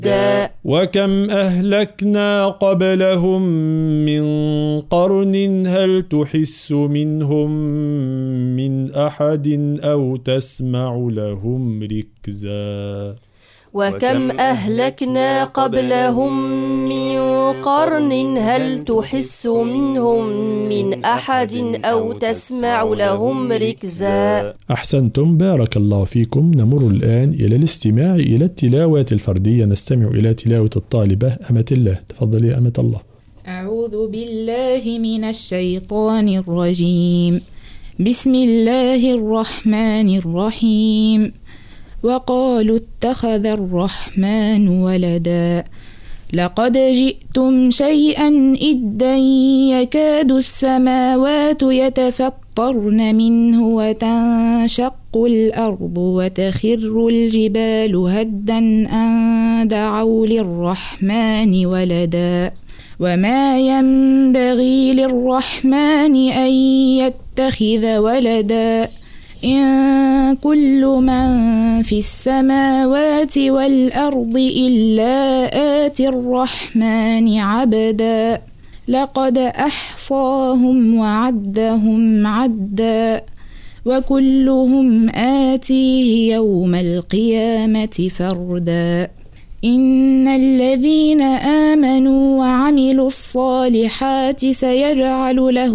وكم أهلكنا قبلهم من قرن هل تحس منهم من أحد أو تسمع لهم ركزا وكم أهلكنا قبلهم من قرن هل تحس منهم من أحد أو تسمع لهم ركزا. أحسنتم، بارك الله فيكم. نمر الآن إلى الاستماع إلى التلاوات الفردية. نستمع إلى تلاوة الطالبة أمة الله. تفضلي يا أمة الله. أعوذ بالله من الشيطان الرجيم. بسم الله الرحمن الرحيم. وقالوا اتخذ الرحمن ولدا لقد جئتم شيئا إدا يكاد السماوات يتفطرن منه وتنشق الأرض وتخر الجبال هدا أن دعوا للرحمن ولدا وما ينبغي للرحمن أن يتخذ ولدا إن كل من في السماوات والأرض إلا آتي الرحمن عبدا لقد أحصاهم وعدهم عدا وكلهم آتيه يوم القيامة فردا إن الذين آمنوا وعملوا الصالحات سيجعل لهم